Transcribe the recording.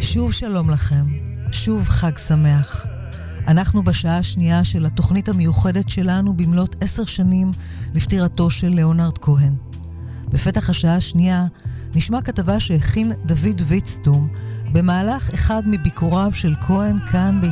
שוב שלום לכם, שוב חג שמח. אנחנו בשעה השנייה של התוכנית המיוחדת שלנו במלאת 10 שנים לפטירתו של ליאונרד כהן. בפתח השעה השנייה נשמע כתבה שהכין דוד ויצטום במהלך אחד מביקוריו של כהן כאן